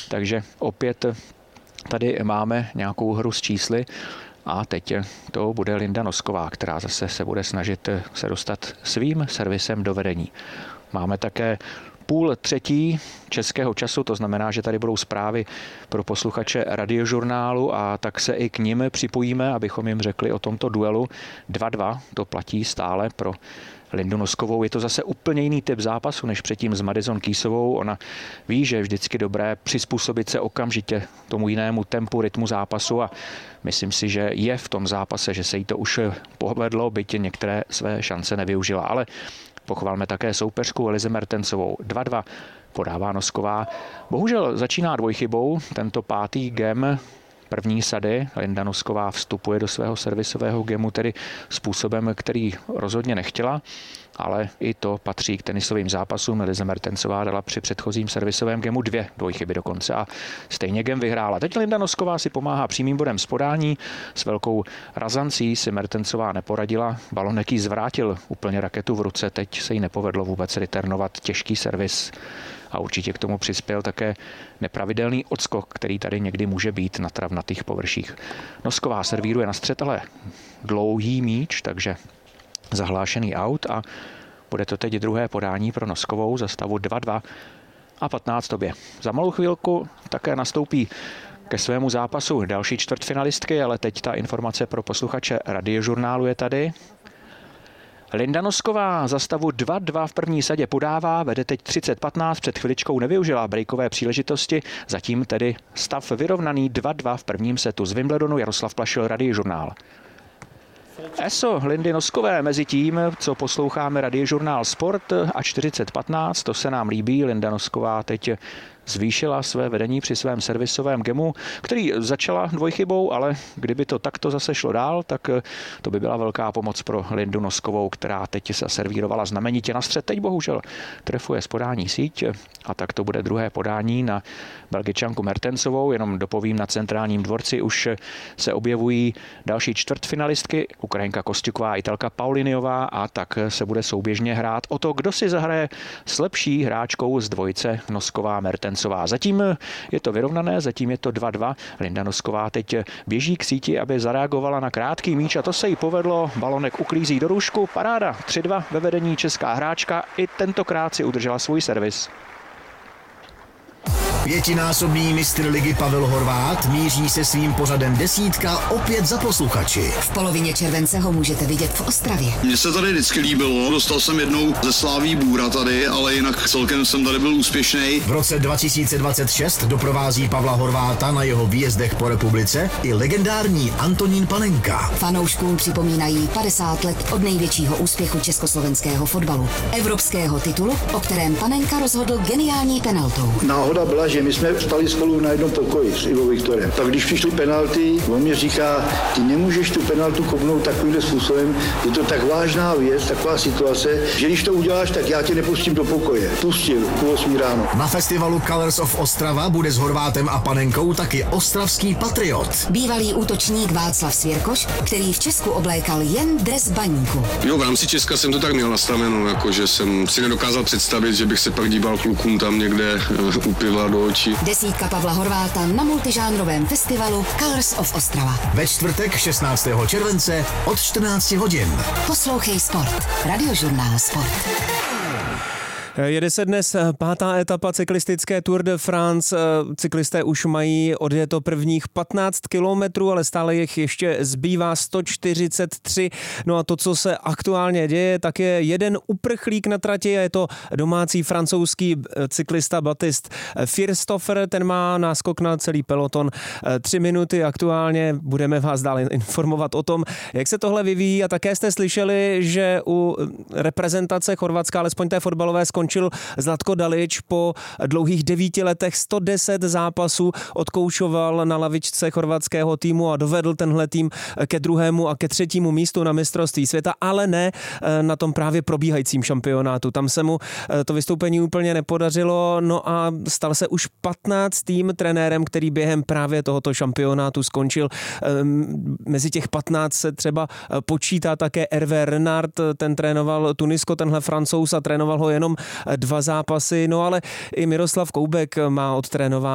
Takže opět tady máme nějakou hru s čísly a teď to bude Linda Nosková, která zase se bude snažit se dostat svým servisem do vedení. Máme také 2:30 českého času, to znamená, že tady budou zprávy pro posluchače Radiožurnálu a tak se i k nim připojíme, abychom jim řekli o tomto duelu. 2:2, to platí stále pro Lindu Noskovou. Je to zase úplně jiný typ zápasu než předtím s Madison Keysovou. Ona ví, že je vždycky dobré přizpůsobit se okamžitě tomu jinému tempu, rytmu zápasu a myslím si, že je v tom zápase, že se jí to už povedlo, byť některé své šance nevyužila. Ale pochválme také soupeřku Elize Mertensovou. 2:2 podává Nosková. Bohužel začíná dvojchybou tento 5. gem první sady. Linda Nosková vstupuje do svého servisového gemu tedy způsobem, který rozhodně nechtěla, ale i to patří k tenisovým zápasům. Eliza Mertensová dala při předchozím servisovém gemu 2 dvojchyby dokonce a stejně gem vyhrála. Teď Linda Nosková si pomáhá přímým bodem z podání. S velkou razancí si Mertensová neporadila. Balonek jí zvrátil úplně raketu v ruce. Teď se jí nepovedlo vůbec returnovat těžký servis. A určitě k tomu přispěl také nepravidelný odskok, který tady někdy může být na travnatých površích. Nosková servíruje na střed, ale dlouhý míč, takže zahlášený out a bude to teď druhé podání pro Noskovou za stavu 2:2 a 15 době. Za malou chvilku také nastoupí ke svému zápasu další čtvrtfinalistky, ale teď ta informace pro posluchače Radiožurnálu je tady. Linda Nosková za stavu 2:2 v první sadě podává, vede teď 30-15, před chviličkou nevyužila breakové příležitosti, zatím tedy stav vyrovnaný 2:2 v prvním setu. Z Wimbledonu Jaroslav Plašil, Radiožurnál. ESO Lindy Noskové mezi tím, co posloucháme Radiožurnál Sport a 40-15, to se nám líbí. Linda Nosková teď zvýšila své vedení při svém servisovém gemu, který začala dvojchybou, ale kdyby to takto zase šlo dál, tak to by byla velká pomoc pro Lindu Noskovou, která teď se servírovala znamenitě na střed. Teď bohužel trefuje z podání síť a tak to bude druhé podání na Belgičanku Mertensovou. Jenom dopovím, na centrálním dvorci už se objevují další čtvrtfinalistky, Ukrajinka Kosťuková, Italka Pauliniová a tak se bude souběžně hrát o to, kdo si zahraje s lepší hráčkou z dvojice Nosková Mertensová. Zatím je to vyrovnané, zatím je to 2:2. Linda Nosková teď běží k síti, aby zareagovala na krátký míč a to se jí povedlo. Balonek uklízí do růžku, paráda. 3:2 ve vedení česká hráčka, i tentokrát si udržela svůj servis. Pětinásobný mistr ligy Pavel Horváth míří se svým pořadem desítka opět za posluchači. V polovině července ho můžete vidět v Ostravě. Mně se tady vždycky líbilo, dostal jsem jednou ze Sláví Bůra tady, ale jinak celkem jsem tady byl úspěšný. V roce 2026 doprovází Pavla Horváta na jeho výjezdech po republice i legendární Antonín Panenka. Fanouškům připomínají 50 let od největšího úspěchu československého fotbalu. Evropského titulu, o kterém Panenka rozhodl geniální penaltou. Náhoda byla, že my jsme spali spolu na jednom pokoji s Ivo Viktorem. Tak když přišly penalty, on mě říká, ty nemůžeš tu penaltu kopnout takovýmhle způsobem, je to tak vážná věc, taková situace, že když to uděláš, tak já tě nepustím do pokoje. Pustil, 8 ráno. Na festivalu Colors of Ostrava bude s Horvátem a Panenkou taky ostravský patriot. Bývalý útočník Václav Svěrkoš, který v Česku oblékal jen dres baníku. Jo, v rámci Česka jsem to tak měl nastaveno, jakože jsem si nedokázal představit, že bych se pak díval klukům tam někde u piva do očí. Desítka Pavla Horváta na multižánrovém festivalu Colors of Ostrava. Ve čtvrtek 16. července od 14 hodin. Poslouchej Sport. Radiožurnál Sport. Jede se dnes 5. etapa cyklistické Tour de France. Cyklisté už mají odjeto prvních 15 kilometrů, ale stále jich ještě zbývá 143. No a to, co se aktuálně děje, tak je jeden uprchlík na trati a je to domácí francouzský cyklista Baptiste Firstoffer. Ten má náskok na celý peloton 3 minuty aktuálně. Budeme vás dále informovat o tom, jak se tohle vyvíjí a také jste slyšeli, že u reprezentace Chorvatska, alespoň té fotbalové, skončil Zlatko Dalić po dlouhých 9 letech 110 zápasů, odkoučoval na lavičce chorvatského týmu a dovedl tenhle tým ke 2. a ke 3. místu na mistrovství světa, ale ne na tom právě probíhajícím šampionátu. Tam se mu to vystoupení úplně nepodařilo, no a stal se už 15. trenérem, který během právě tohoto šampionátu skončil. Mezi těch 15 se třeba počítá také Hervé Renard, ten trénoval Tunisko, tenhle Francouz, a trénoval ho jenom 2 zápasy, no ale i Miroslav Koubek má odtrénováno